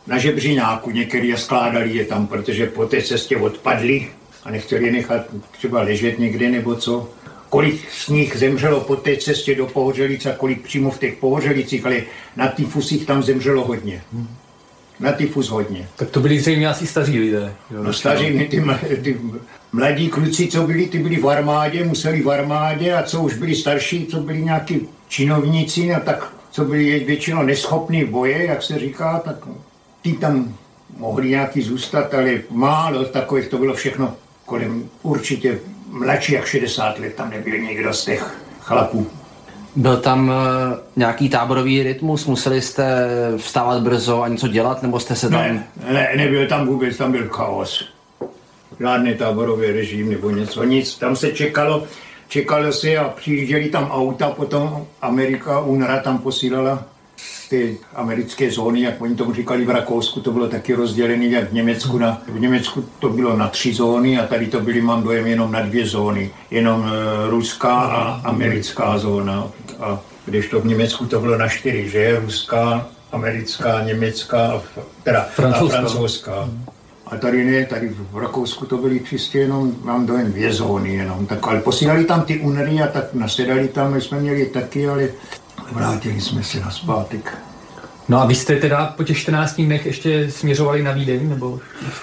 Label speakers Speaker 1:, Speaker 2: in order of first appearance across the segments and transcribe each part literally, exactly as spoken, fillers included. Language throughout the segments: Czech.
Speaker 1: na žebřínáku, některý je skládali je tam, protože po té cestě odpadli a nechtěli je nechat třeba ležet někde nebo co. Kolik z nich zemřelo po té cestě do Pohořelic a kolik přímo v těch Pohořelicích, ale na tyfusích tam zemřelo hodně. Na tyfus hodně.
Speaker 2: Tak to byli zřejmě asi staří lidé.
Speaker 1: Jo, no staří, ty, ty mladí kluci, co byli, ty byli v armádě, museli v armádě a co už byli starší, co byli nějaký činovníci, a tak co byli většinou neschopní boje, jak se říká, tak ty tam mohli nějaký zůstat, ale málo takových, to bylo všechno kolem určitě mladší jak šedesát let, tam nebyl nikdo z těch chlapů.
Speaker 3: Byl tam uh, nějaký táborový rytmus? Museli jste vstávat brzo a něco dělat, nebo jste se tam...
Speaker 1: Ne, ne, nebyl tam vůbec, tam byl chaos. Žádný táborový režim nebo něco, nic. Tam se čekalo, čekalo se a přijížděli tam auta, potom Amerika, UNRWA tam posílala z té americké zóny, jak oni tomu říkali v Rakousku, to bylo taky rozdělené, jak v Německu. Na, v Německu to bylo na tři zóny a tady to byly, mám dojem, jenom na dvě zóny. Jenom uh, ruská a americká zóna. A kdežto v Německu to bylo na čtyři, že? Ruská, americká, německá, teda
Speaker 2: francouzská.
Speaker 1: A francouzská. A tady ne, tady v Rakousku to byly čistě jenom, mám dojem, dvě zóny jenom. Tak, ale posílali tam ty UNRWA a tak nasedali tam, my jsme měli taky, ale vrátili jsme se nazpátek.
Speaker 2: No a vy jste teda po těch čtrnácti dnech ještě směřovali na Vídeň, nebo?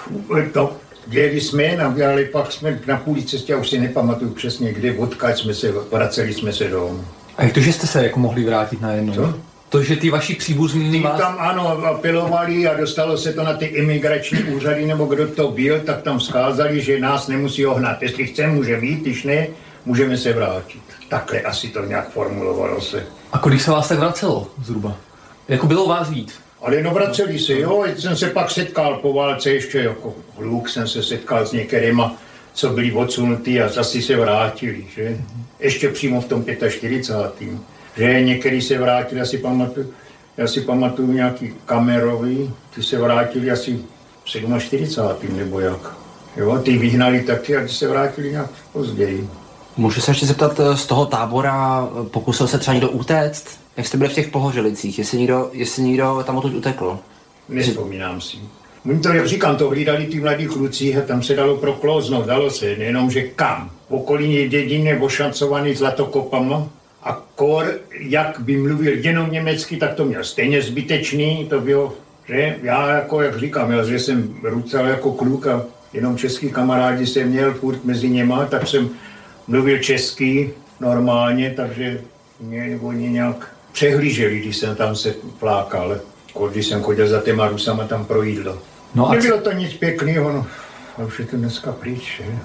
Speaker 1: To, jeli jsme, ale pak jsme na půli cestě, já už si nepamatuju přesně, kde, odkud jsme se, vraceli jsme se domů.
Speaker 2: A jak to, že jste se jako mohli vrátit najednou?
Speaker 1: Co?
Speaker 2: To, že ty vaši příbuzní vás...
Speaker 1: tam ano, apelovali a dostalo se to na ty imigrační úřady, nebo kdo to byl, tak tam vzkázali, že nás nemusí ohnat. Jestli chce, může být, když ne, můžeme se vrátit. Takhle asi to nějak formulovalo se.
Speaker 2: A kolik se vás tak vracelo zhruba? Jako bylo vás víc?
Speaker 1: Ale no vraceli se, jo, jsem se pak setkal po válce ještě jako hluk, jsem se setkal s některýma, co byli odsunutí a zase se vrátili, že? Ještě přímo v tom čtyřicátém pátém Že některý se vrátili, já si pamatuju, já si pamatuju nějaký kamerový, ty se vrátili asi v čtyřicátém sedmém nebo jak. Jo, ty vyhnali taky a ty se vrátili nějak později.
Speaker 3: Můžu se ještě zeptat, z toho tábora pokusil se třeba někdo utéct? Jak jste byli v těch Pohořelicích? Jestli někdo, jestli někdo tam odtud utekl?
Speaker 1: Nespomínám si. Oni to, jak říkám, to hlídali ty mladí kluci a tam se dalo proklouznout, dalo se, nejenom, že kam. Okolí dědiny ošancovaný zlatokopama a kor, jak by mluvil jenom německy, tak to měl stejně zbytečný, to bylo, že já jako, jak říkám, já, že jsem rucal jako kluk a jenom český kamarádi jsem měl furt mezi něma, tak jsem mluvil česky normálně, takže mě oni nějak přehlíželi, když jsem tam se plákal, když jsem chodil za těma Rusama tam pro jídlo. No nebylo to nic pěkného, no, a už je to dneska pryč, že?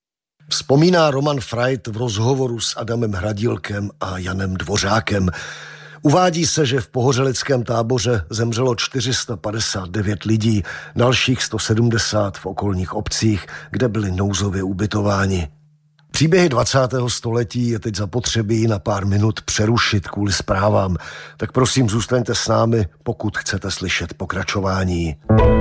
Speaker 4: Vzpomíná Roman Freit v rozhovoru s Adamem Hradílkem a Janem Dvořákem. Uvádí se, že v pohořelickém táboře zemřelo čtyři sta padesát devět lidí, dalších sto sedmdesát v okolních obcích, kde byli nouzově ubytováni. Příběhy dvacátého století je teď zapotřebí na pár minut přerušit kvůli zprávám, tak prosím zůstaňte s námi, pokud chcete slyšet pokračování.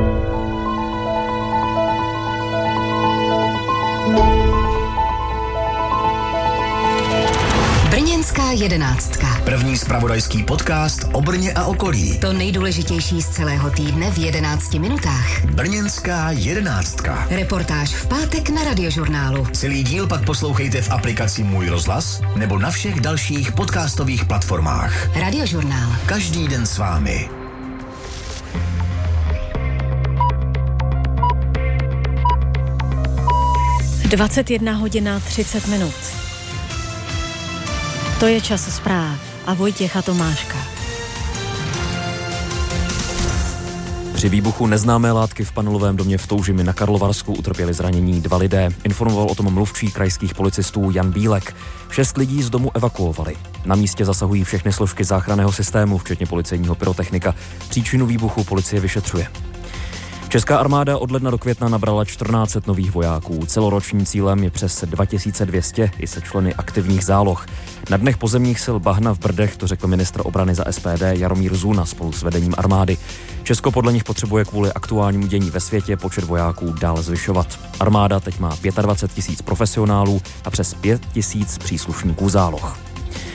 Speaker 5: Brněnská jedenáctka.
Speaker 6: První zpravodajský podcast o Brně a okolí.
Speaker 5: To nejdůležitější z celého týdne v jedenácti minutách.
Speaker 6: Brněnská jedenáctka.
Speaker 5: Reportáž v pátek na Radiožurnálu.
Speaker 6: Celý díl pak poslouchejte v aplikaci Můj rozhlas nebo na všech dalších podcastových platformách.
Speaker 5: Radiožurnál.
Speaker 6: Každý den s vámi.
Speaker 7: dvacet jedna hodina třicet minut. To je čas zpráv a Vojtěcha Tomáška.
Speaker 8: Při výbuchu neznámé látky v panelovém domě v Toužimi na Karlovarsku utrpěli zranění dva lidé. Informoval o tom mluvčí krajských policistů Jan Bílek. Šest lidí z domu evakuovali. Na místě zasahují všechny složky záchranného systému, včetně policejního pyrotechnika. Příčinu výbuchu policie vyšetřuje. Česká armáda od ledna do května nabrala čtrnáct set nových vojáků. Celoročním cílem je přes dva tisíce dvě stě i se členy aktivních záloh. Na dnech pozemních sil Bahna v Brdech to řekl ministr obrany za S P D Jaromír Zuna spolu s vedením armády. Česko podle nich potřebuje kvůli aktuálnímu dění ve světě počet vojáků dál zvyšovat. Armáda teď má dvacet pět tisíc profesionálů a přes pět tisíc příslušníků záloh.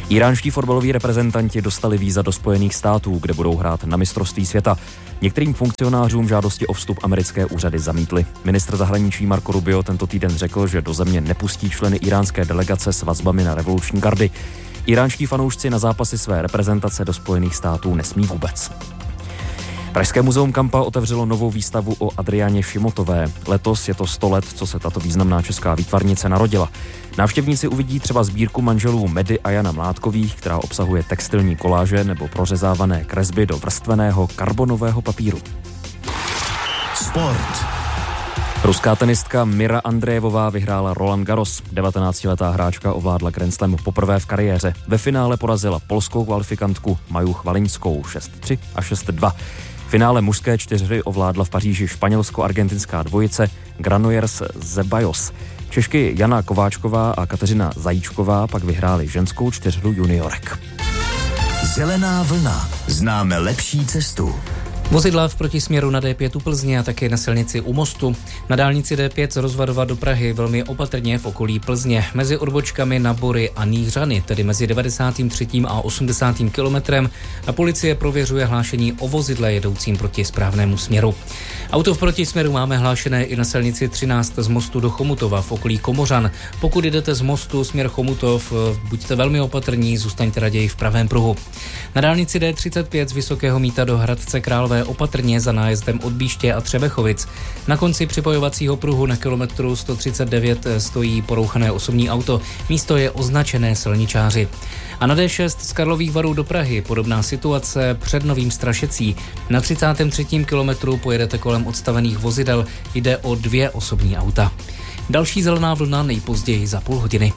Speaker 8: Iránští fotbaloví reprezentanti dostali víza do Spojených států, kde budou hrát na mistrovství světa. Některým funkcionářům žádosti o vstup americké úřady zamítly. Ministr zahraničí Marco Rubio tento týden řekl, že do země nepustí členy iránské delegace s vazbami na revoluční gardy. Iránští fanoušci na zápasy své reprezentace do Spojených států nesmí vůbec. Pražské muzeum Kampa otevřelo novou výstavu o Adriáně Šimotové. Letos je to sto let, co se tato významná česká výtvarnice narodila. Návštěvníci uvidí třeba sbírku manželů Medy a Jana Mládkových, která obsahuje textilní koláže nebo prořezávané kresby do vrstveného karbonového papíru.
Speaker 6: Sport.
Speaker 8: Ruská tenistka Mira Andreevová vyhrála Roland Garros. devatenáctiletá hráčka ovládla Grand Slam poprvé v kariéře. Ve finále porazila polskou kvalifikantku Maju Chvaliňskou šest tři a šest dva. V finále mužské čtyřhry ovládla v Paříži španělsko-argentinská dvojice Granollers Zeballos. Češky Jana Kováčková a Kateřina Zajíčková pak vyhráli ženskou čtyřhru juniorek.
Speaker 6: Zelená vlna. Známe lepší cestu.
Speaker 9: Vozidla v protisměru na D pět u Plzně a také na silnici u Mostu. Na dálnici D pět z Rozvadova do Prahy velmi opatrně v okolí Plzně. Mezi odbočkami na Bory a Nýřany, tedy mezi devadesátým třetím a osmdesátým kilometrem, a policie prověřuje hlášení o vozidle jedoucím proti správnému směru. Auto v protisměru máme hlášené i na silnici třináct z Mostu do Chomutova v okolí Komořan. Pokud jdete z Mostu směr Chomutov, buďte velmi opatrní, zůstaňte raději v pravém pruhu. Na dálnici D třicet pět z Vysokého Mýta do Hradce Králové opatrně za nájezdem od Bíště a Třebechovic. Na konci připojovacího pruhu na kilometru sto třicet devět stojí porouchané osobní auto. Místo je označené silničáři. A na D šest z Karlových Varů do Prahy podobná situace před Novým Strašecí. Na třicátém třetím kilometru pojedete kolem odstavených vozidel. Jde o dvě osobní auta. Další zelená vlna nejpozději za půl hodiny.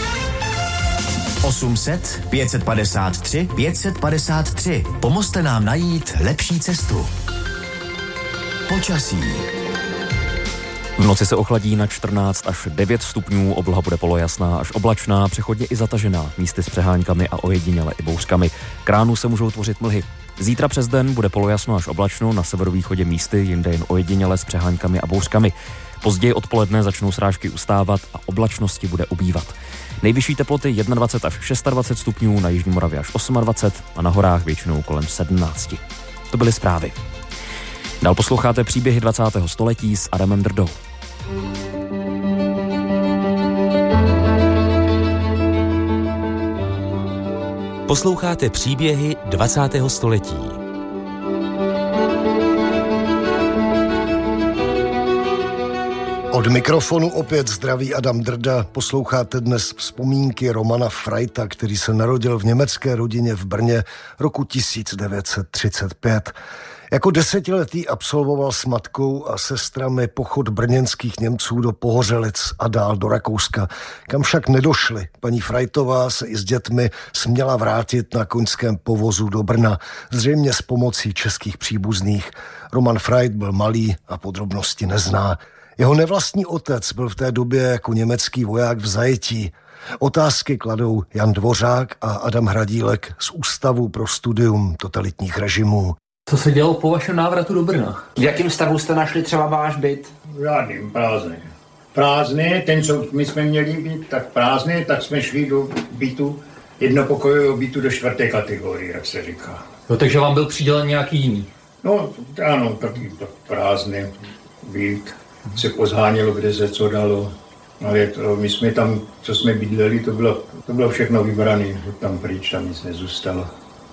Speaker 6: osm set, pět set padesát tři, pět set padesát tři. Pomozte nám najít lepší cestu. Počasí.
Speaker 8: V noci se ochladí na čtrnáct až devět stupňů, obloha bude polojasná až oblačná, přechodně i zatažená, místy s přeháňkami a ojediněle i bouřkami. K ránu se můžou tvořit mlhy. Zítra přes den bude polojasno až oblačno, na severovýchodě místy, jinde jen ojediněle s přeháňkami a bouřkami. Později odpoledne začnou srážky ustávat a oblačnosti bude ubývat. Nejvyšší teploty dvacet jedna až dvacet šest stupňů, na jižní Moravě až dvacet osm a na horách většinou kolem sedmnáct. To byly zprávy. Dál posloucháte příběhy dvacátého století s Adamem Drdou.
Speaker 10: Posloucháte příběhy dvacátého století.
Speaker 4: Od mikrofonu opět zdraví Adam Drda. Posloucháte dnes vzpomínky Romana Freita, který se narodil v německé rodině v Brně roku tisíc devět set třicet pět. Jako desetiletý absolvoval s matkou a sestrami pochod brněnských Němců do Pohořelic a dál do Rakouska, kam však nedošli. Paní Freitová se i s dětmi směla vrátit na koňském povozu do Brna, zřejmě s pomocí českých příbuzných. Roman Freit byl malý a podrobnosti nezná. Jeho nevlastní otec byl v té době jako německý voják v zajetí. Otázky kladou Jan Dvořák a Adam Hradílek z Ústavu pro studium totalitních režimů.
Speaker 2: Co se dělo po vašem návratu do Brna?
Speaker 3: V jakém stavu jste našli třeba váš byt?
Speaker 1: Žádným, prázdný. Prázdný, ten, co my jsme měli být, tak prázdný, tak jsme šli do bytu, jednopokojového bytu do čtvrté kategorie, jak se říká.
Speaker 2: Jo, takže vám byl přidělen nějaký jiný?
Speaker 1: No, ano, taky tak prázdný byt. Se pozhánělo, kde se co dalo. Ale to, my jsme tam, co jsme bydleli, to bylo, to bylo všechno vybrané, tam pryč, tam nic nezůstalo.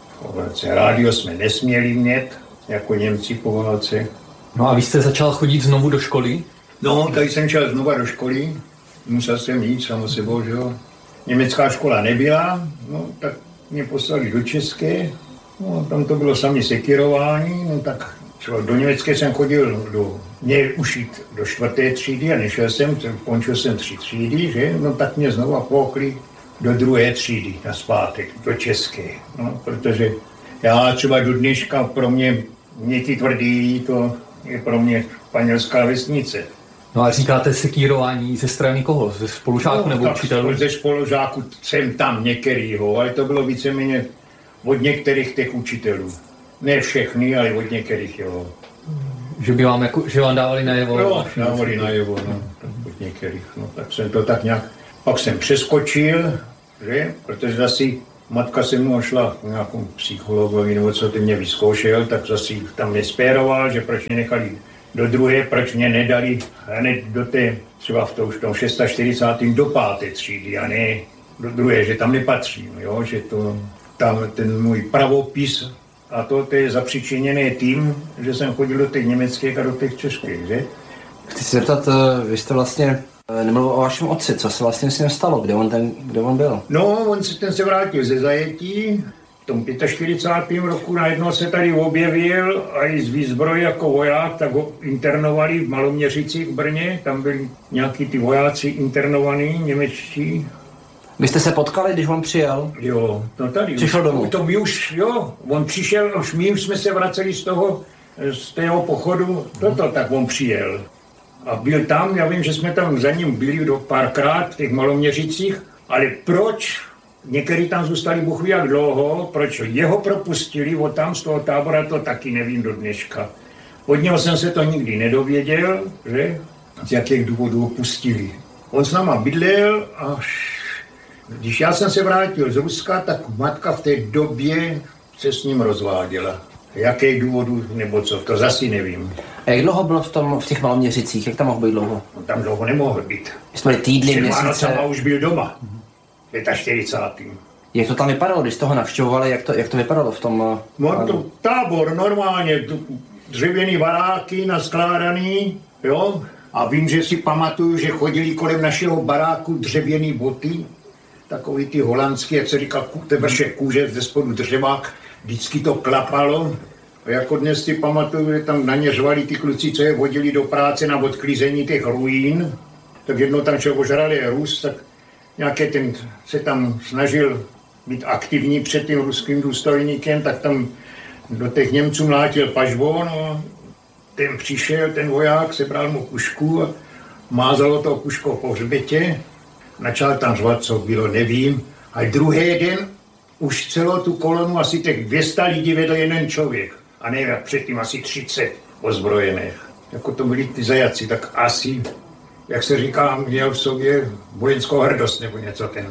Speaker 1: Rádio jsme nesměli mít, jako Němci po válce.
Speaker 2: No a vy jste začal chodit znovu do školy?
Speaker 1: No, tady jsem šel znova do školy, musel jsem jít samo sebou, že jo. Německá škola nebyla, no tak mě poslali do české, no tam to bylo sami sekírování, no tak třeba do německé jsem chodil do, mě ušít do čtvrté třídy a nešel jsem, končil jsem tři třídy, že, no tak mě znova poukli do druhé třídy na zpátek, do české, no, protože já třeba do dneška pro mě, mě ty tvrdí, to je pro mě španělská vesnice.
Speaker 2: No a říkáte sekírování ze strany koho? Ze spolužáků no, nebo učitelů?
Speaker 1: Ze spolužáků jsem tam některýho, ale to bylo víceméně od některých těch učitelů. Ne všechny, ale od některých, jo.
Speaker 2: Že by vám, jako, že vám dávali najevo?
Speaker 1: Jo, dávali najevo, no, od některých, no, tak jsem to tak nějak, pak jsem přeskočil, že, protože asi Matka se mnou šla k nějakému psychologovi, nebo co ty mě vyzkoušel, tak zase tam nespéroval, že proč mě nechali do druhé, proč mě nedali hned do té, třeba v tom, v tom čtyřicátém šestém do páté třídy, a ne do druhé, že tam nepatřím, jo? Že to, tam ten můj pravopis, a to, to je zapříčiněné tím, že jsem chodil do těch německých a do těch českých, že?
Speaker 3: Chci se zeptat, vy jste vlastně nemluvil o vašem otci, co se vlastně s ním stalo, kde on, ten, kde on byl?
Speaker 1: No, on se, ten se vrátil ze zajetí, v tom čtyřicátém pátém roku najednou se tady objevil a i z výzbroje jako voják, tak ho internovali v Maloměřicích v Brně, tam byli nějaký ty vojáci internovaní, němečtí.
Speaker 3: Vy jste se potkali, když on přijel?
Speaker 1: Jo, no tady.
Speaker 3: Přišel domů?
Speaker 1: To my už, jo, on přišel, už my už jsme se vraceli z toho, z tého pochodu, toto, tak on přijel. A byl tam, já vím, že jsme tam za ním byli do párkrát v těch Maloměřicích, ale proč někteří tam zůstali Bůh ví jak dlouho, proč jeho propustili od tam z toho tábora, to taky nevím do dneška. Od něho jsem se to nikdy nedověděl, že? Z jakých důvodů ho pustili. On s náma bydlel a když já jsem se vrátil z Ruska, tak matka v té době se s ním rozváděla. Jaký důvodů nebo co, to zase nevím.
Speaker 3: A jak dlouho bylo v, tom, v těch Maloměřicích? Jak tam mohl být dlouho?
Speaker 1: On tam dlouho nemohl být.
Speaker 3: Jsme týdny, měsíce.
Speaker 1: A už byl doma. čtyřicátým pátým
Speaker 3: Jak to tam vypadalo, když toho navštěvovali, jak to, jak to vypadalo v tom...
Speaker 1: No to tábor, normálně, dřevěný baráky naskládaný, jo. A vím, že si pamatuju, že chodili kolem našeho baráku dřevěný boty, takový ty holandský, jak se říká, te vrše kůže, ze spodu dřevák, vždycky to klapalo. A jako dnes si pamatuju, že tam na ně řvali ty kluci, co je vodili do práce na odklízení těch ruín. Tak jednou tam čo ožrali Rus, tak nějaký ten se tam snažil být aktivní před tím ruským důstojníkem, tak tam do těch Němců mlátil pažbou, no. Ten přišel, ten voják, sebral mu pušku a mázalo to puškou po hřbetě. Načal tam řvat, co bylo, nevím. A druhý den už celou tu kolonu asi těch dvě stě lidí vedl jeden člověk. A ne jak předtím asi třicet ozbrojených. Jako to byli ty zajaci, tak asi, jak se říká, měl v sobě vojenskou hrdost nebo něco ten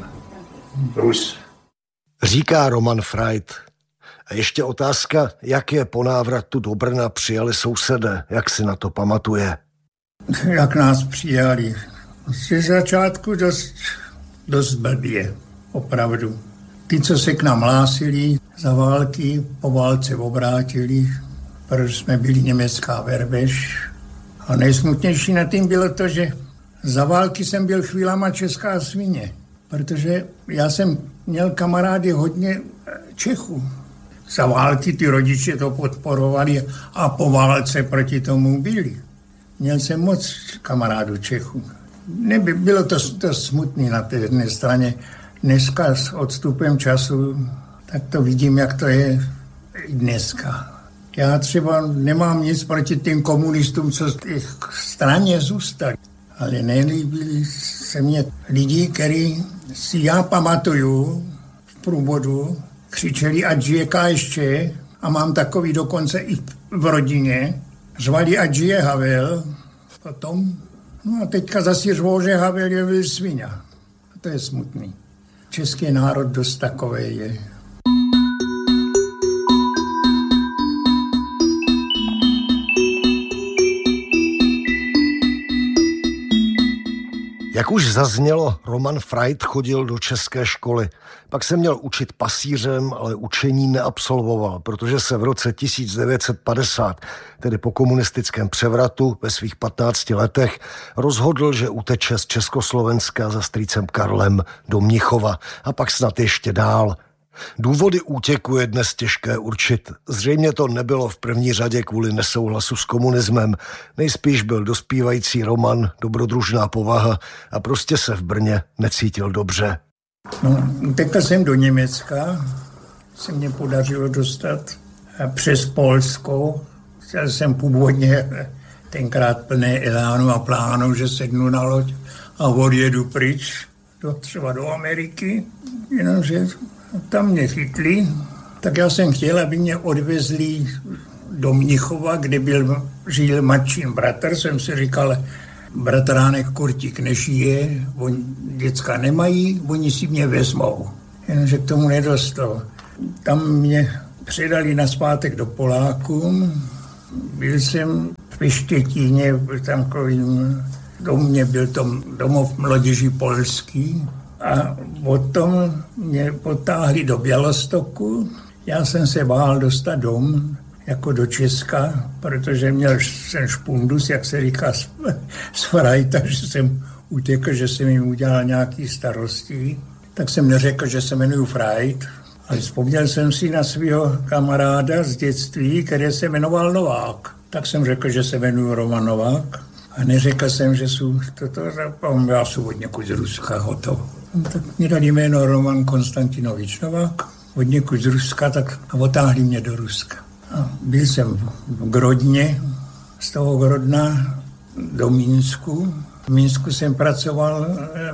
Speaker 1: Rus.
Speaker 4: Říká Roman Freit. A ještě otázka, jak je po návratu do Brna přijali sousedé, jak si na to pamatuje?
Speaker 1: Jak nás přijali? Z začátku dost, dost blbě, opravdu. Ty, co se k nám hlásili za války, po válce obrátili, protože jsme byli německá verbež. A nejsmutnější na tím bylo to, že za války jsem byl chvílama česká svině, protože já jsem měl kamarády hodně Čechů. Za války ty rodiče to podporovali a po válce proti tomu byli. Měl jsem moc kamarádů Čechů. Neby, bylo to, to smutné na té jedné straně. Dneska s odstupem času, tak to vidím, jak to je i dneska. Já třeba nemám nic proti těm komunistům, co v těch straně zůstali. Ale nelíbili se mně lidi, který si já pamatuju v průvodu, křičeli, ať žije K S Č, a mám takový dokonce i v rodině, řvali, ať žije Havel, potom, no a teďka zase řvou, že Havel je byl svině. A to je smutný. Český národ dost takový je.
Speaker 4: Jak už zaznělo, Roman Freit chodil do české školy. Pak se měl učit pasířem, ale učení neabsolvoval, protože se v roce tisíc devět set padesát, tedy po komunistickém převratu ve svých patnácti letech, rozhodl, že uteče z Československa za strýcem Karlem do Mnichova a pak snad ještě dál. Důvody útěku je dnes těžké určit. Zřejmě to nebylo v první řadě kvůli nesouhlasu s komunismem. Nejspíš byl dospívající Roman, dobrodružná povaha a prostě se v Brně necítil dobře.
Speaker 1: No, utekl jsem do Německa, se mě podařilo dostat přes Polsko. Chtěl jsem původně tenkrát plné elánu a plánu, že sednu na loď a odjedu pryč, do, třeba do Ameriky, jenomže tam mě chytli, tak já jsem chtěl, aby mě odvezli do Mnichova, kde byl, žil matčin bratr. Jsem si říkal, bratránek Kurtík nežije, on, děcka nemají, oni si mě vezmou. Jenže k tomu nedošlo. Tam mě předali nazpátek do Poláků. Byl jsem ve Štětíně, v takovým domě, byl to domov mládeží polský. A potom mě potáhli do Bělostoku. Já jsem se bál dostat dom, jako do Česka, protože měl jsem špundus, jak se říká, z frajta, že jsem utekl, že jsem jim udělal nějaký starosti. Tak jsem neřekl, že se jmenuju Frajt, ale vzpomněl jsem si na svého kamaráda z dětství, který se jmenoval Novák. Tak jsem řekl, že se jmenuju Roman Novák a neřekl jsem, že jsou toto, já jsem od někud z Ruska, hotovo. Tak mě dali jméno Roman Konstantinovič Novák, od někud z Ruska, tak a otáhli mě do Ruska. A byl jsem v Grodně, z toho Grodna do Minsku. V Minsku jsem pracoval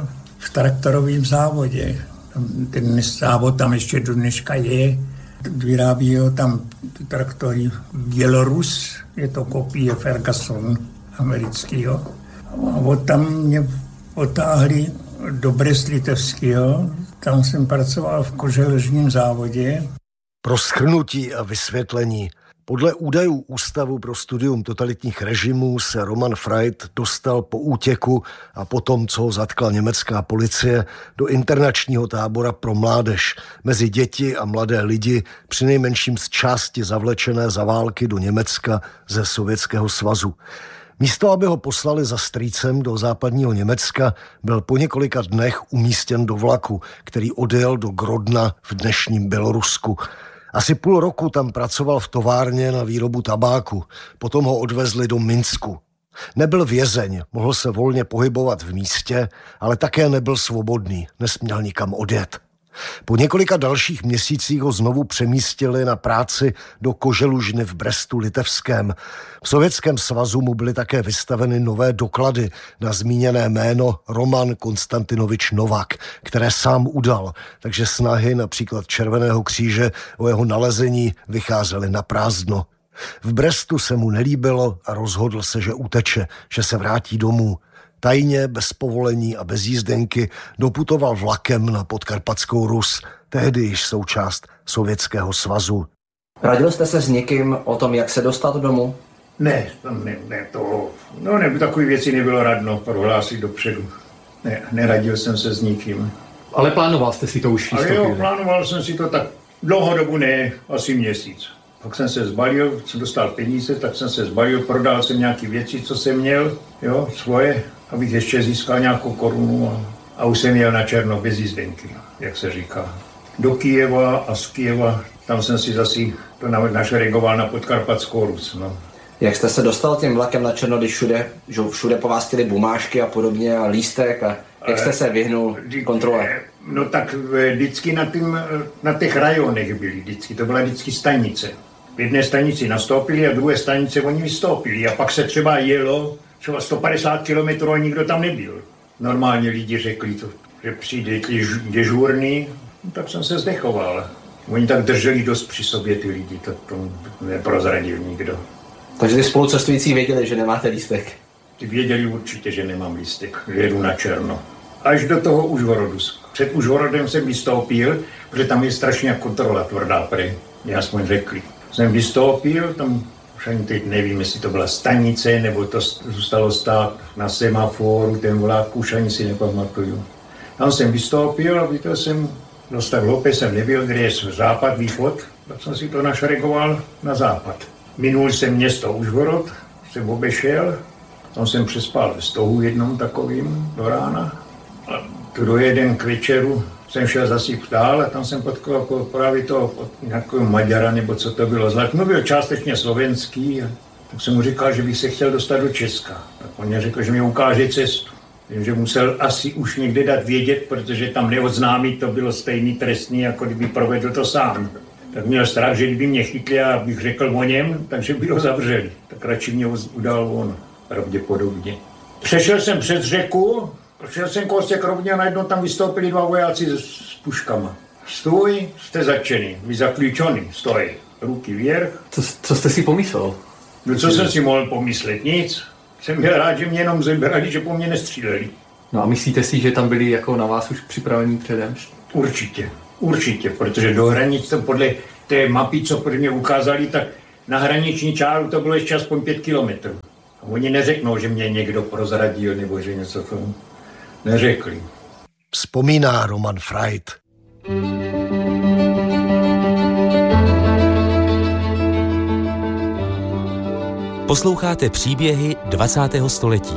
Speaker 1: v traktorovém závodě. Ten závod tam ještě do dneška je. Vyrábí ho tam traktory Bělorus, je to kopie Ferguson amerického. A od tam mě otáhli do Brest-Litevského. Tam jsem pracoval v koželežním závodě.
Speaker 4: Pro shrnutí a vysvětlení. Podle údajů Ústavu pro studium totalitních režimů se Roman Frajt dostal po útěku a potom, co ho zatkla německá policie, do internačního tábora pro mládež mezi děti a mladé lidi, přinejmenším z části zavlečené za války do Německa ze Sovětského svazu. Místo, aby ho poslali za strýcem do západního Německa, byl po několika dnech umístěn do vlaku, který odjel do Grodna v dnešním Bělorusku. Asi půl roku tam pracoval v továrně na výrobu tabáku, potom ho odvezli do Minsku. Nebyl vězeň, mohl se volně pohybovat v místě, ale také nebyl svobodný, nesměl nikam odjet. Po několika dalších měsících ho znovu přemístili na práci do koželužny v Brestu Litevském. V Sovětském svazu mu byly také vystaveny nové doklady na zmíněné jméno Roman Konstantinovič Novák, které sám udal, takže snahy například Červeného kříže o jeho nalezení vycházely na prázdno. V Brestu se mu nelíbilo a rozhodl se, že uteče, že se vrátí domů. Tajně, bez povolení a bez jízdenky doputoval vlakem na Podkarpatskou Rus, tehdy již součást Sovětského svazu.
Speaker 3: Radil jste se s někým o tom, jak se dostat domů?
Speaker 1: Ne, ne, ne, to, no ne, takové věci nebylo radno prohlásit dopředu. Ne, neradil jsem se s nikým.
Speaker 2: Ale plánoval jste si to už?
Speaker 1: Ale jo, plánoval jsem si to tak dlouhodobu, ne, asi měsíc. Pak jsem se zbalil, jsem dostal peníze, tak jsem se zbalil, prodal jsem nějaké věci, co jsem měl, jo, svoje, abych ještě získal nějakou korunu a, a už jsem jel na černo bez jízdenky, jak se říká. Do Kyjeva a z Kyjeva, tam jsem si zase to našeregoval na Podkarpatskou Rus, no.
Speaker 3: Jak jste se dostal tím vlakem na černo, když všude, že všude po vás chtěli bumážky a podobně a lístek a jak jste se vyhnul kontrole?
Speaker 1: No tak vždycky na, tým, na těch rajonech byli vždycky, to byla vždycky stanice. V jedné stanici nastoupili a v druhé stanice oni vystoupili a pak se třeba jelo třeba sto padesát kilometrů a nikdo tam nebyl. Normálně lidi řekli, to, že přijde dežurný, no, tak jsem se zdechoval. Oni tak drželi dost při sobě ty lidi, tak to neprozradil nikdo.
Speaker 3: Takže ty spolucestující věděli, že nemáte lístek?
Speaker 1: Ty věděli určitě, že nemám lístek, že jedu na černo. Až do toho Užhorodu. Před Užhorodem jsem vystoupil, protože tam je strašně kontrola tvrdá prej, mě aspoň řekli. Jsem vystoupil, tam už ani teď nevím, jestli to byla stanice, nebo to zůstalo stát na semaforu, ten vlak, už ani si nepamatuju. Tam jsem vystoupil a viděl jsem, dost tak hloupě jsem nebyl, kde je západ, východ, tak jsem si to našeregoval na západ. Minul jsem město Užhorod, jsem obešel, tam jsem přespal ve stohu jednom takovým do rána. A tu do jeden k večeru jsem šel zase dál a tam jsem potkal právě toho nějakého Maďara, nebo co to bylo. Zlat mluvil částečně slovenský, a tak jsem mu říkal, že bych se chtěl dostat do Česka. Tak on mě řekl, že mi ukáže cestu. Že musel asi už někde dát vědět, protože tam neodznámit to bylo stejný trestný, jako kdyby provedl to sám. Tak měl strach, že kdyby mě chytli a bych řekl o něm, takže by ho zavřeli. Tak radši mě udal on, pravděpodobně. Přešel jsem přes řeku, šel jsem kousek rovně a najednou tam vystoupili dva vojáci s, s puškama. Stůj, jste začený, vy zaklíčený, stoj, ruky vvěrch.
Speaker 2: Co, co jste si pomyslel?
Speaker 1: No co jsem si mohl pomyslet? Nic. Jsem byl rád, že mě jenom zebrali, že po mně nestříleli.
Speaker 2: No a myslíte si, že tam byli jako na vás už připravení předem?
Speaker 1: Určitě. Určitě, protože do hranic, podle té mapy, co pro mě ukázali, tak na hraniční čáru to bylo ještě aspoň pět kilometrů. A oni neřeknou, že mě někdo prozradil, nebo že něco to neřekli.
Speaker 4: Vzpomíná Roman Freit.
Speaker 10: Posloucháte příběhy dvacátého století.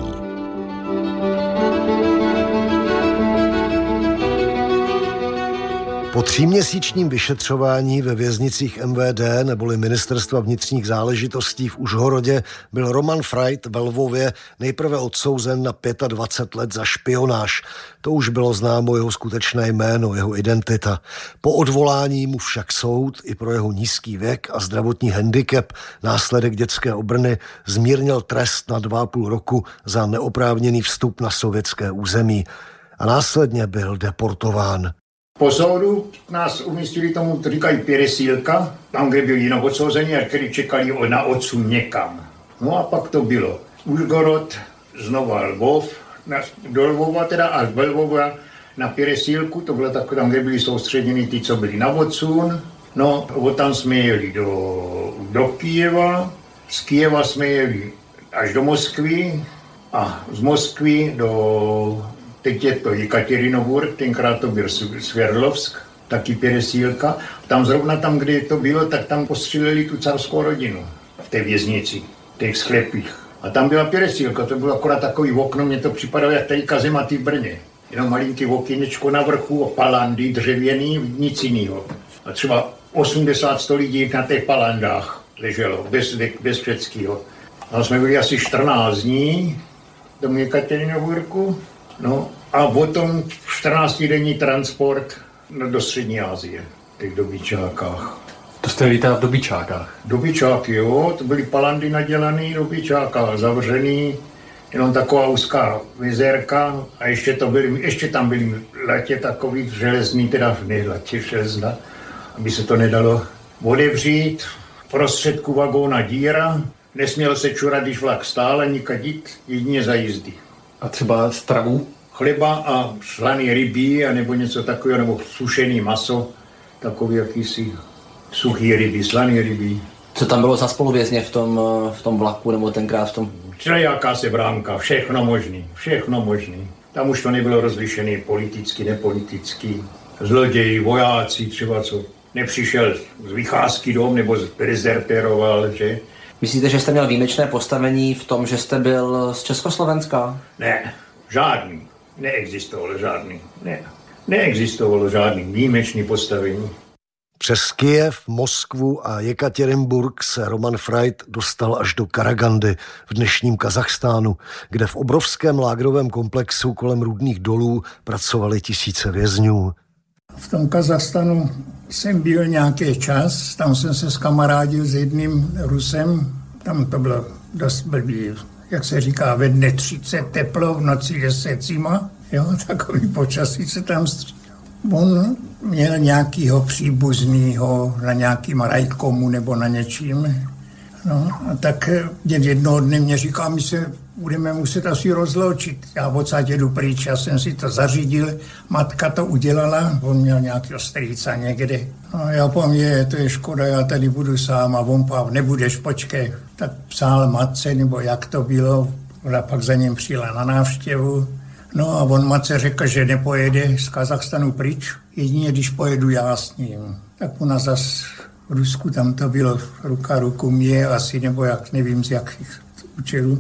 Speaker 4: Po tříměsíčním vyšetřování ve věznicích M V D neboli Ministerstva vnitřních záležitostí v Užhorodě byl Roman Freit ve Lvově nejprve odsouzen na dvacet pět let za špionáž. To už bylo známo jeho skutečné jméno, jeho identita. Po odvolání mu však soud i pro jeho nízký věk a zdravotní handicap, následek dětské obrny, zmírnil trest na dva a půl roku za neoprávněný vstup na sovětské území a následně byl deportován.
Speaker 1: Po soudu nás umístili tomu, to říkají Pěresílka, tam, kde byli jenom odsouzeni a který čekali na odsun někam. No a pak to bylo Užhorod, znova Lvov, do Lvova teda až do Lvova na Pěresílku, to bylo tak, tam, kde byli soustředěni ty, co byli na odsun. No, od tam jsme jeli do, do Kyjeva, z Kyjeva jsme jeli až do Moskvy a z Moskvy do... Teď je to Jekatěrinoburg, tenkrát to byl Sverdlovsk, taky Pěresílka. Tam zrovna tam, kde to bylo, tak tam postřelili tu carskou rodinu v té věznici, v těch sklepích. A tam byla Pěresílka, to bylo akorát takový okno, mně to připadalo jak tady kazematy v Brně. Jenom malinký okénečko na vrchu, palandy dřevěný, nic jinýho. A třeba osmdesát sto lidí na těch palandách leželo, bez, bez všeckýho. A jsme byli asi čtrnáct dní do Jekatěrinoburgu. No a potom čtrnáctidenní transport do Střední Asie, v těch dobyčákách.
Speaker 2: To jste lítá v dobyčákách?
Speaker 1: Dobyčáky, jo, to byly palandy nadělaný dobyčáka, zavřený, jenom taková úzká mizérka a ještě, to byly, ještě tam byly latě takový železný, teda ne latě železna, aby se to nedalo odevřít. V prostředku vagóna díra, nesměl se čurat, když vlak stál, ani kadit, jedině za jízdy.
Speaker 2: A třeba stravu?
Speaker 1: Chleba a slaný rybí, nebo něco takového, nebo sušený maso, takový jakýsi suchý ryby, slaný rybí.
Speaker 3: Co tam bylo za spoluvězně v tom, v tom vlaku, nebo tenkrát v tom?
Speaker 1: Všelijaká se bránka, všechno možný, všechno možný. Tam už to nebylo rozlišený politicky, nepoliticky. Zloději, vojáci, třeba co nepřišel z vycházky dom, nebo dezertéroval, že?
Speaker 3: Myslíte, že jste měl výjimečné postavení v tom, že jste byl z Československa?
Speaker 1: Ne, žádný. Neexistovalo žádný. Ne, neexistovalo žádný výjimečný postavení.
Speaker 4: Přes Kyjev, Moskvu a Jekatěrinburg se Roman Freit dostal až do Karagandy v dnešním Kazachstánu, kde v obrovském lágrovém komplexu kolem rudných dolů pracovali tisíce vězňů.
Speaker 11: V tom Kazachstanu jsem byl nějaký čas, tam jsem se skamarádil s jedným Rusem, tam to bylo dost blbý, jak se říká, ve dne třicet teplo, v noci deset zima, jo, takový počasí se tam střídal. On měl nějakýho příbuznýho na nějakým rajkomu nebo na něčím, no, a tak jednoho dne mě říká, my se budeme muset asi rozloučit. Já odsaď jedu pryč, já jsem si to zařídil, matka to udělala, on měl nějakého strýca někde. No, já povím, je, to je škoda, já tady budu sám a on povím, nebudeš, počkej. Tak psal matce, nebo jak to bylo, ona pak za ním přijela na návštěvu. No a on matce řekl, že nepojede z Kazachstanu pryč, jedině když pojedu já s ním. Tak u nás zas v Rusku tam to bylo ruka ruku mě asi, nebo jak, nevím z jakých účelů.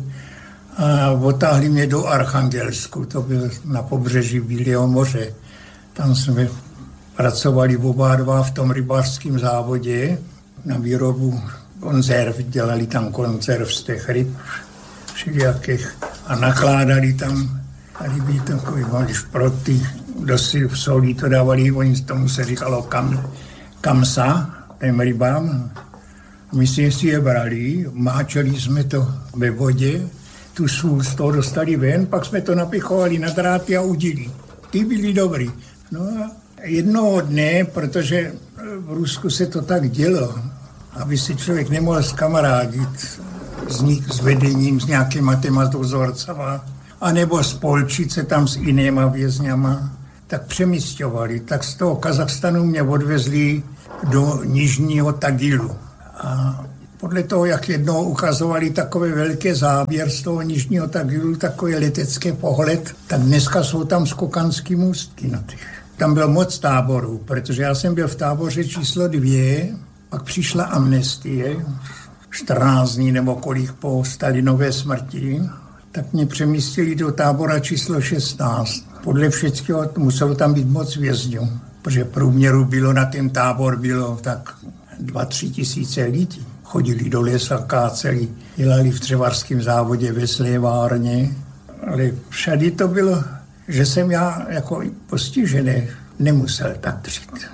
Speaker 11: A otáhli mě do Archangelsku, to byl na pobřeží Bílého moře. Tam jsme pracovali oba dva v tom rybářském závodě na výrobu konzerv, dělali tam konzerv z těch ryb všelijakých a nakládali tam ryby takový malý šproty, dosi v solí to dávali, oni tomu se říkalo kam, kamsa, těm rybám. My si je brali, máčeli jsme to ve vodě, tu sůl z toho dostali ven, pak jsme to napichovali na dráty a udili. Ty byli dobrý. No a jednoho dne, protože v Rusku se to tak dělo, aby si člověk nemohl zkamarádit s, nik, s vedením, s nějakýma těma dozorcama, anebo spolčit se tam s jinýma vězňama, tak přemísťovali. Tak z toho Kazachstanu mě odvezli do Nižního Tagilu. A podle toho, jak jednou ukazovali takový velký záběr z toho Nižního Tagilu, takový letecký pohled, tak dneska jsou tam skokanský můstky na těch. Tam bylo moc táborů, protože já jsem byl v táboře číslo dvě, pak přišla amnestie, čtrnáct dní nebo kolik po Stalinové smrti, tak mě přemístili do tábora číslo šestnáct. Podle všeckého muselo tam být moc vězňů, protože průměru bylo na ten tábor bylo tak dva, tři tisíce lidí. Chodili do lesa, káceli, dělali v dřevařském závodě ve slévárně, ale všady to bylo, že jsem já jako postižený nemusel tak dřít.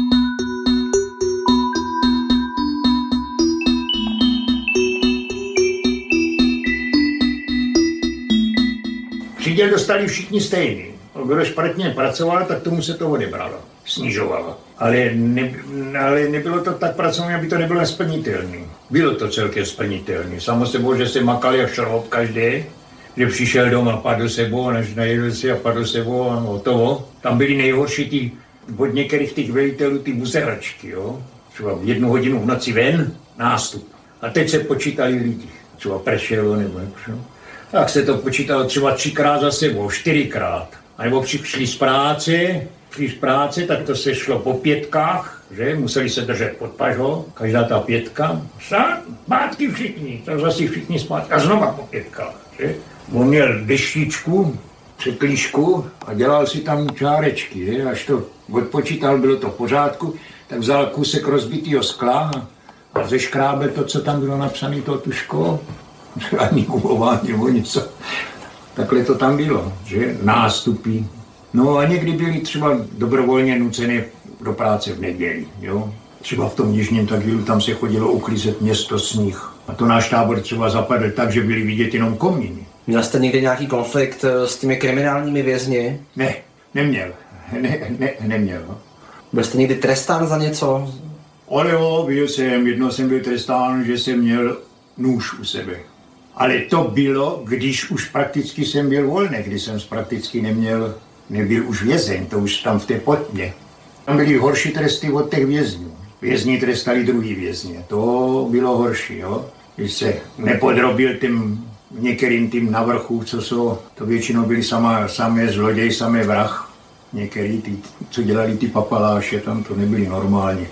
Speaker 1: Příděl dostali všichni stejný. Kdo špatně pracoval, tak tomu se to odebralo, snižovalo. Ale, ne, ale nebylo to tak pracovné, aby to nebylo nesplnitelné. Bylo to celkem splnitelné. Samo sebou, že se makali a šroub každý, že přišel doma, padl sebou, než najedl si a padl sebou a hotovo. Tam byly nejhorší ty, od některých těch velitelů ty buzeračky, jo. Třeba v jednu hodinu v noci ven, nástup. A teď se počítali lidi. Třeba pršelo nebo jak. Tak se to počítalo třeba třikrát za sebou, čtyřikrát. A nebo přišli z práce, přišli z práce, tak to se šlo po pětkách, že? Museli se držet pod pažou, každá ta pětka. Zpátky všichni, tak zase všichni zpátky. A znova po pětkách, že? On měl deštičku, překlíšku a dělal si tam čárečky, že? Až to odpočítal, bylo to v pořádku, tak vzal kusek rozbitýho skla a zeškrábel to, co tam bylo napsané, to tuškou. Ani gumování nebo něco. Takhle to tam bylo, že? Nástupy. No a někdy byli třeba dobrovolně nucené do práce v neděli, jo? Třeba v tom Nižním Tagilu tam se chodilo uklízet město sníh. A to náš tábor třeba zapadl tak, že byli vidět jenom komíny.
Speaker 3: Měl jste někdy nějaký konflikt s těmi kriminálními vězni?
Speaker 1: Ne, neměl. Ne, ne, neměl.
Speaker 3: Byl jste někdy trestán za něco?
Speaker 1: Ale jo, byl jsem, jednou jsem byl trestán, že jsem měl nůž u sebe. Ale to bylo, když už prakticky jsem byl volný, když jsem prakticky neměl, nebyl už vězeň, to už tam v té potmě. Tam byly horší tresty od těch vězňů. Vězni trestali druhý vězně, to bylo horší, jo. Když se nepodrobil tím některým tím navrchu, co jsou, to většinou byli sama, samé zloděj, samé vrah. Některý, ty, co dělali ty papaláše, tam to nebyli normální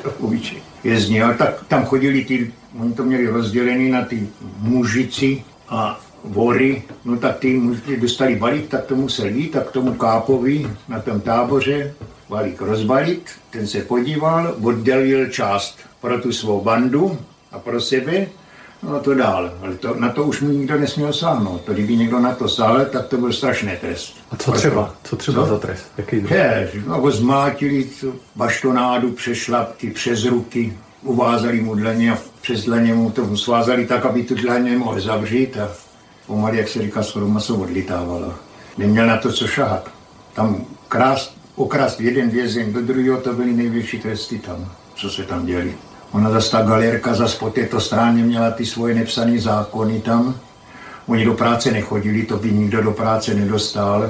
Speaker 1: vězni, ale tak tam chodili ty, oni to měli rozdělený na ty mužici a vory, no tak ty mužici dostali balík, tak to musel jít, tak tomu kápovi na tom táboře balík rozbalit, ten se podíval, oddělil část pro tu svou bandu a pro sebe, no a to dál, ale to, na to už mi nikdo nesměl sáhnout, to kdyby někdo na to sáhl, tak to byl strašný trest.
Speaker 2: A co třeba? Co třeba co? za trest? Jaký druh?
Speaker 1: Je, no, zmátili baštonádu, přešlapky, přes ruky, uvázali mu dlaně a přes dlaně mu to svázali tak, aby tu dlaně mohl zavřít a pomalu, jak se říká, schodoma se odlitávalo. Neměl na to co šahat. Tam krást, okrást jeden vězeň do druhého, to byly největší tresty tam, co se tam děli. Ona zase ta galérka zase po této straně měla ty svoje nepsané zákony tam. Oni do práce nechodili, to by nikdo do práce nedostal.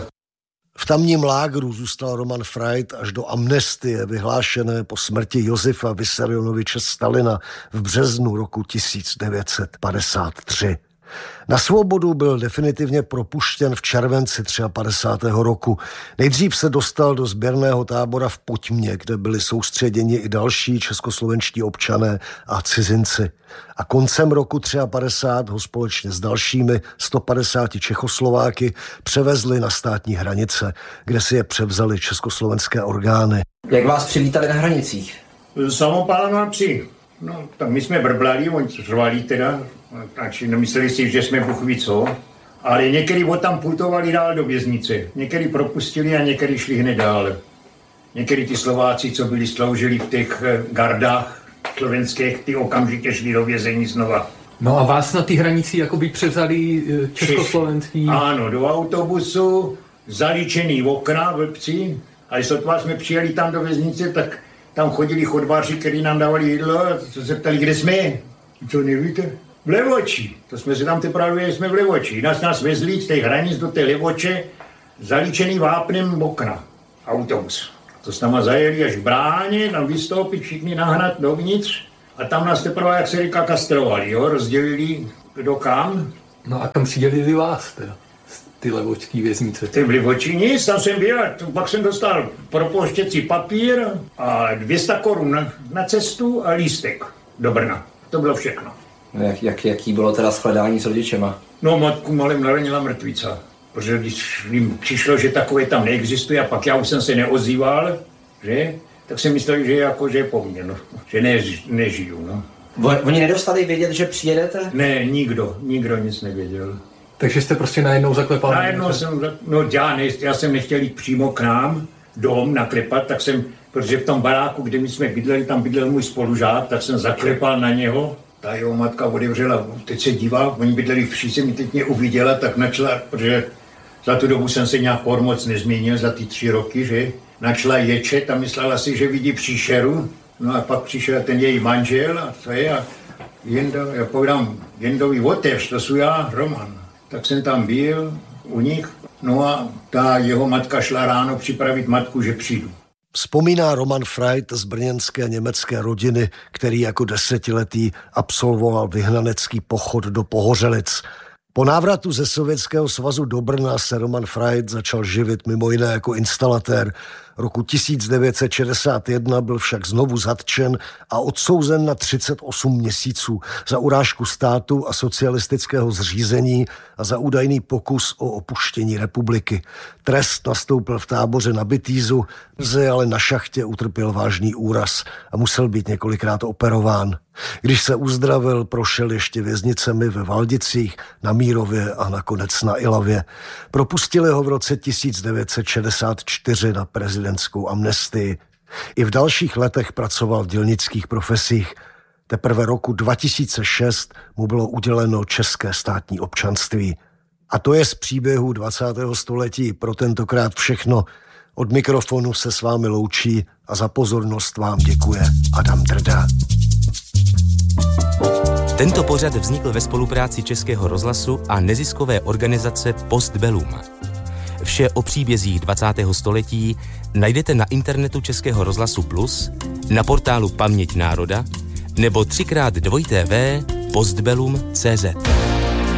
Speaker 4: V tamním lágru zůstal Roman Freit až do amnestie vyhlášené po smrti Josefa Vissarionoviče Stalina v březnu roku tisíc devět set padesát tři. Na svobodu byl definitivně propuštěn v červenci padesátého třetího roku. Nejdřív se dostal do sběrného tábora v Potmě, kde byli soustředěni i další českoslovenští občané a cizinci. A koncem roku padesát tři ho společně s dalšími sto padesáti Čechoslováky převezli na státní hranice, kde si je převzali československé orgány.
Speaker 3: Jak vás přivítali na hranicích?
Speaker 1: Samopálnoci. No, tak my jsme brblali, oni řvali teda, takže nemysleli si, že jsme Bůh ví co, ale některý od tam putovali dál do věznice, některý propustili a některý šli hned dál. Některý ty Slováci, co byli sloužili v těch gardách slovenských, ty okamžitě šli do vězení znova.
Speaker 2: No a vás na ty hranici jakoby převzali československý?
Speaker 1: Ano, do autobusu, zaličený okna v Lpci, a když sotva jsme přijeli tam do věznice, tak tam chodili chodbáři, kteří nám dávali jídlo a se ptali, kde jsme. Co nevíte? V Levoči. To jsme se tam teprve, jsme v Levoči. Nás nás vezli z těch hranic do té Levoče, zalíčený vápnem okna. autobus. To s náma zajeli až v bráně, tam vystoupit, všichni nahnat dovnitř a tam nás teprve, jak se říká, kastrovali, jo, rozdělili kdo kam.
Speaker 2: No a tam přidělili vás teda, ty levočský věznice.
Speaker 1: Ty v Livoči nic, tam jsem byl, pak jsem dostal propouštěcí papír a dvě stě korun na, na cestu a lístek do Brna. To bylo všechno.
Speaker 3: Jak, jak, jaký bylo teda shledání s rodičema?
Speaker 1: No, matku malým naranila mrtvica. Protože když jim přišlo, že takové tam neexistuje a pak já už jsem se neozýval, že? Tak jsem myslel, že jako, že je po mně, no. Že ne, nežiju, no.
Speaker 3: Oni nedostali vědět, že přijedete?
Speaker 1: Ne, nikdo, nikdo nic nevěděl.
Speaker 2: Takže jste prostě najednou zaklepal?
Speaker 1: Najednou jsem, no já, ne, já jsem nechtěl jít přímo k nám, dom naklepat, tak jsem, protože v tom baráku, kde my jsme bydleli, tam bydlel můj spolužák, tak jsem zaklepal na něho. Ta jeho matka otevřela, teď se díval, oni bydleli v Šíci, mi teď mě uviděla, tak načala, protože za tu dobu jsem se nějak moc nezměnil, za ty tři roky, že? Načala ječet a myslela si, že vidí příšeru. No a pak přišel ten její manžel a co je, a Jendo, já povídám, Jendovi otevř, to jsou já, Roman. Tak jsem tam byl u nich, no a ta jeho matka šla ráno připravit matku, že přijdu.
Speaker 4: Vzpomíná Roman Freit z brněnské německé rodiny, který jako desetiletý absolvoval vyhnanecký pochod do Pohořelic. Po návratu ze Sovětského svazu do Brna se Roman Freit začal živit mimo jiné jako instalatér. Roku tisíc devět set šedesát jedna byl však znovu zatčen a odsouzen na třicet osm měsíců za urážku státu a socialistického zřízení a za údajný pokus o opuštění republiky. Trest nastoupil v táboře na Bitýzu, zde ale na šachtě utrpěl vážný úraz a musel být několikrát operován. Když se uzdravil, prošel ještě věznicemi ve Valdicích, na Mírově a nakonec na Ilavě. Propustili ho v roce tisíc devět set šedesát čtyři na prezidentskou amnestii. I v dalších letech pracoval v dělnických profesích. Teprve roku dva tisíce šest mu bylo uděleno české státní občanství. A to je z příběhu dvacátého století pro tentokrát všechno. Od mikrofonu se s vámi loučí a za pozornost vám děkuje Adam Drda.
Speaker 10: Tento pořad vznikl ve spolupráci Českého rozhlasu a neziskové organizace Postbellum. Vše o příbězích dvacátého století najdete na internetu Českého rozhlasu Plus, na portálu Paměť národa nebo třikrát dvojité v postbellum tečka cé zet.